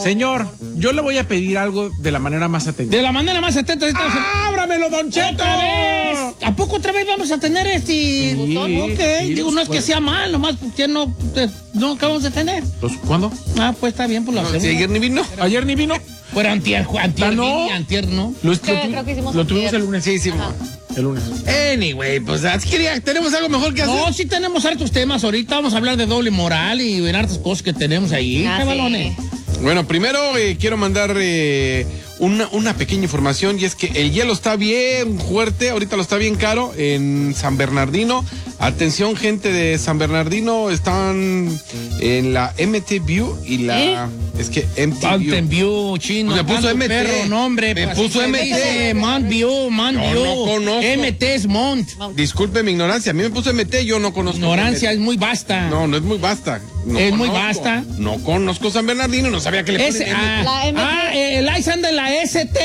Señor, yo le voy a pedir algo de la manera más atenta. De la manera más atenta. ¡Ábramelo, Don Cheto! ¡Otra vez! ¿A poco otra vez vamos a tener Sí, Ok, digo, no es que sea mal, nomás que no acabamos de tener. ¿Cuándo? Pues está bien, pues lo hacemos. Si ayer ni vino. ¿Ayer ni vino? Pero antier no. ¿no? Creo que hicimos lo tuvimos ayer. el lunes. Sí, sí. El lunes. Anyway, pues así quería, tenemos algo mejor que hacer. No, sí tenemos hartos temas. Ahorita vamos a hablar de doble moral y en hartas cosas que tenemos ahí. Ah, ¿Qué sí. balones? Bueno, primero quiero mandar una pequeña información, y es que el hielo está bien fuerte, ahorita lo está bien caro en San Bernardino. Atención, gente de San Bernardino, están en la MT View y la... Es que MT Mountain View. View, chino. Me puso tanto MT. Perro, nombre. Me pues, puso así se MT. dice, Mount View, Mount Yo View. no conozco. MT es Mount. Disculpe mi ignorancia, a mí me puso MT, yo no conozco. Ignorancia MT. es muy vasta. No es muy vasta. No Es muy conozco. vasta. No conozco San Bernardino, no sabía que le ponen MT. La MT. el ICE anda en la ST.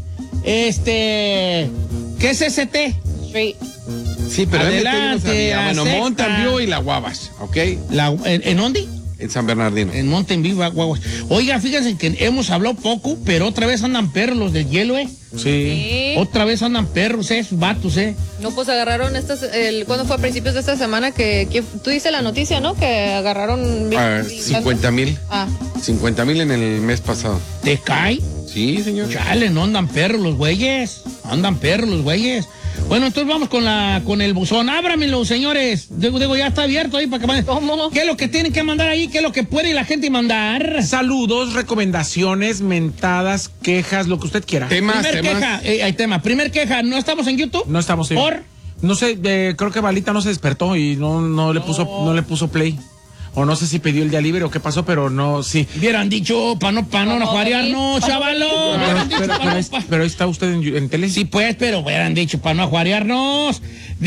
¿Qué es ST? Street. Sí, pero MT yo no Adelante, sabía. Bueno, acepta. Mountain View y la Wabash, ¿ok? ¿En dónde? En San Bernardino. En Mountain View, guaguas. Oiga, fíjense que hemos hablado poco, pero otra vez andan perros los del hielo, Sí. Sí. Otra vez andan perros, sus vatos, No, pues agarraron ¿cuándo fue? A principios de esta semana que tú dices la noticia, ¿no? Que agarraron... 50,000. Ah. 50,000 en el mes pasado. ¿Te cae? Sí, señor. Chale, no andan perros los güeyes. Andan perros los güeyes. Bueno, entonces vamos con el buzón. Ábramelo, señores. Digo, ya está abierto ahí para que manden. ¿Cómo? ¿Qué es lo que tienen que mandar ahí? ¿Qué es lo que puede la gente mandar? Saludos, recomendaciones, mentadas, quejas, lo que usted quiera. Primer queja. Hay tema. Primer queja. ¿No estamos en YouTube? No estamos en... ¿Por? No sé, creo que Balita no se despertó y no le puso play. O no sé si pidió el día libre o qué pasó, pero no, sí. Hubieran dicho, pa' no juarearnos, chavalo. Hubieran dicho, Pero ahí está usted en tele. Sí, pues, pero hubieran dicho, para no ajuarearnos.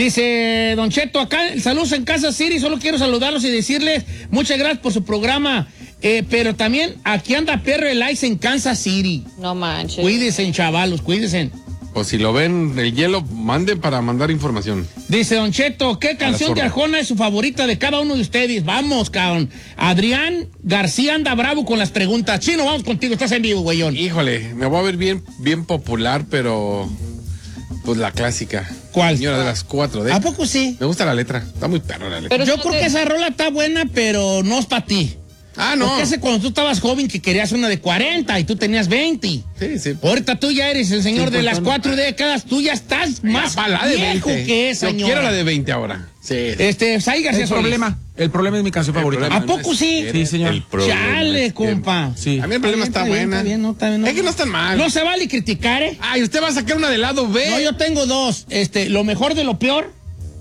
Dice Don Cheto, acá, saludos en Kansas City, solo quiero saludarlos y decirles muchas gracias por su programa. Pero también aquí anda perro el ICE en Kansas City. No manches. Cuídense, chavalos, cuídense. O si lo ven, el hielo, mande para mandar información. Dice Don Cheto, ¿qué canción de Arjona es su favorita de cada uno de ustedes? Vamos, cabrón. Adrián García anda bravo con las preguntas. Chino, vamos contigo, estás en vivo, güeyón. Híjole, me voy a ver bien popular, pero pues la clásica. ¿Cuál? Señora de las 4 ¿A poco sí? Me gusta la letra, está muy perro la letra. Pero Yo no creo te- que esa rola está buena, pero no es para ti. Ah, no. Porque ese cuando tú estabas joven que querías una de 40 y tú tenías 20. Sí. Ahorita tú ya eres el señor de las 4 décadas, tú ya estás más Ya, la de viejo 20. que esa, Yo señor. quiero la de 20 ahora. Sí. Sai García El Solís. problema es mi canción favorita. problema ¿A poco no es sí? que Sí, señor. el problema Chale, es que- compa. Sí. A mí el problema está buena. Está bien, no. Es que no están mal. No se vale criticar, ¿eh? Ay, usted va a sacar una de lado B. No, yo tengo dos. Lo mejor de lo peor.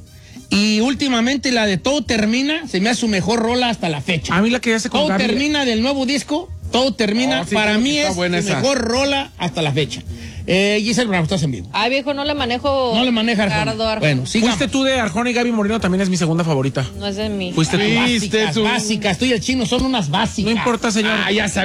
Y últimamente la de Todo Termina se me hace su mejor rola hasta la fecha. A mí la que ya se con Todo Gaby- Termina del nuevo disco. Todo Termina. Oh, sí, para creo mí que está es buena su esa. mejor rola hasta la fecha. Giselle Bravo, estás en vivo. Ay, viejo, no le manejo. No le maneja Arjona. Ricardo Arjona. Bueno, sigamos. Fuiste tú de Arjona y Gaby Moreno, también es mi segunda favorita. No es de mí. Fuiste tú. Básicas, básicas. Tú y el chino son unas básicas. No importa, señor. Ah, ya sabía.